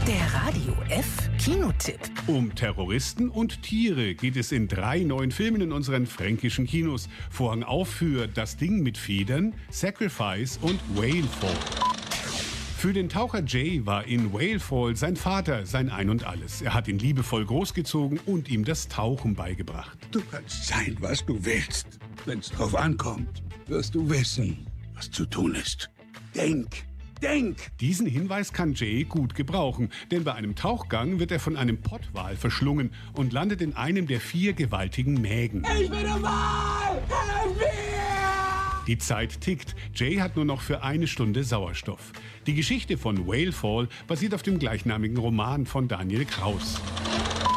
Der Radio F Kinotipp. Um Terroristen und Tiere geht es in 3 neuen Filmen in unseren fränkischen Kinos. Vorhang auf für Das Ding mit Federn, Sacrifice und Whalefall. Für den Taucher Jay war in Whalefall sein Vater sein Ein und Alles. Er hat ihn liebevoll großgezogen und ihm das Tauchen beigebracht. Du kannst sein, was du willst. Wenn's drauf ankommt, wirst du wissen, was zu tun ist. Denk! Diesen Hinweis kann Jay gut gebrauchen, denn bei einem Tauchgang wird er von einem Pottwal verschlungen und landet in einem der 4 gewaltigen Mägen. Ich bin der Wal! Helf mir! Die Zeit tickt. Jay hat nur noch für 1 Stunde Sauerstoff. Die Geschichte von Whalefall basiert auf dem gleichnamigen Roman von Daniel Kraus.